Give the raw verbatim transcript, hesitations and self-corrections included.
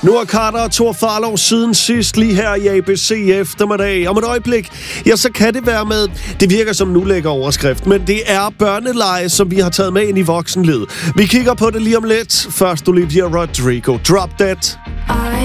Nu er Carter og Thor Farlov siden sidst lige her i A B C eftermiddag. Om et øjeblik, ja, så kan det være med. Det virker som nu lægger overskrift, men det er børneleje, som vi har taget med ind i voksenlivet. Vi kigger på det lige om lidt. Først Olivia Rodrigo, Drop Dead. I